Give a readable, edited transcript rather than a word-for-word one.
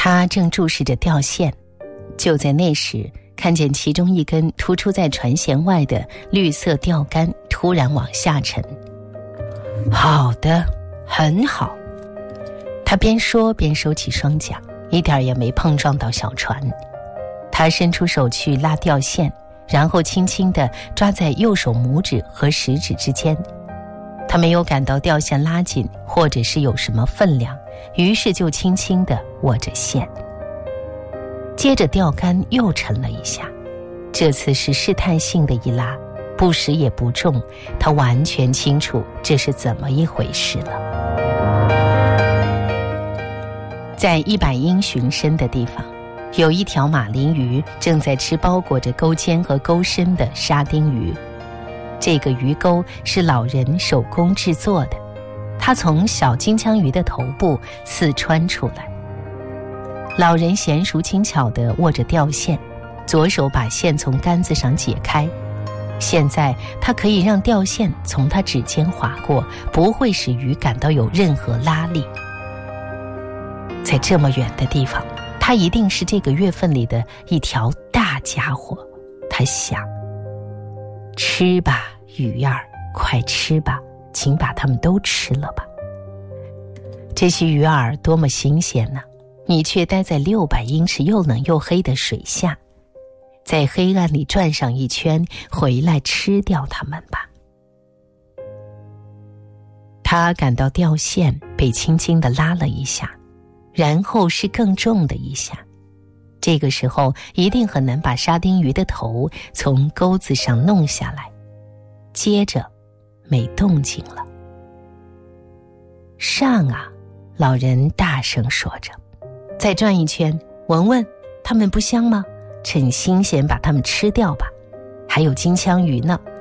他正注视着钓线，就在那时，看见其中一根突出在船舷外的绿色钓竿突然往下沉。好的，很好。他边说边收起双桨，一点也没碰撞到小船。他伸出手去拉钓线，然后轻轻地抓在右手拇指和食指之间。他没有感到钓线拉紧，或者是有什么分量，于是就轻轻地握着线。接着钓竿又沉了一下，这次是试探性的一拉，不时也不重，他完全清楚这是怎么一回事了。在100英寻深的地方，有一条马林鱼正在吃包裹着钩尖和钩身的沙丁鱼。这个鱼钩是老人手工制作的，它从小金枪鱼的头部刺穿出来。老人娴熟轻巧地握着钓线，左手把线从杆子上解开。现在他可以让钓线从他指尖划过，不会使鱼感到有任何拉力。在这么远的地方，他一定是这个月份里的一条大家伙，他想。吃吧，鱼儿，快吃吧，请把它们都吃了吧。这些鱼儿多么新鲜呢！你却待在600英尺又冷又黑的水下，在黑暗里转上一圈，回来吃掉它们吧。他感到钓线被轻轻地拉了一下，然后是更重的一下。这个时候一定很难把沙丁鱼的头从钩子上弄下来。接着没动静了。上啊，老人大声说着，再转一圈，闻闻，它们不香吗？趁新鲜把它们吃掉吧。还有金枪鱼呢，